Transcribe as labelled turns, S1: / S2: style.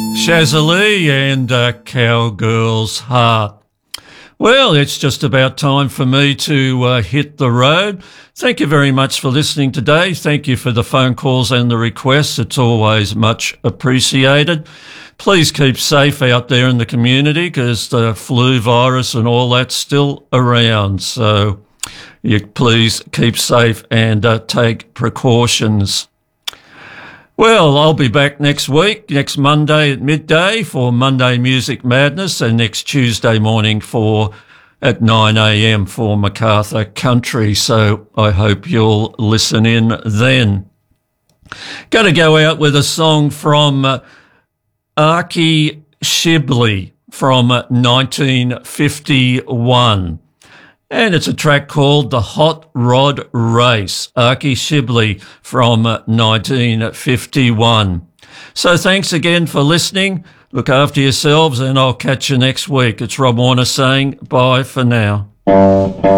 S1: Shazza and Cowgirl's Heart. Well, it's just about time for me to hit the road. Thank you very much for listening today. Thank you for the phone calls and the requests. It's always much appreciated. Please keep safe out there in the community because the flu virus and all that's still around. So you please keep safe and take precautions. Well, I'll be back next week, next Monday at midday for Monday Music Madness and next Tuesday morning at 9 a.m. for MacArthur Country. So I hope you'll listen in then. Going to go out with a song from Archie Shibley from 1951. And it's a track called The Hot Rod Race, Archie Shibley from 1951. So thanks again for listening. Look after yourselves and I'll catch you next week. It's Rob Warner saying bye for now.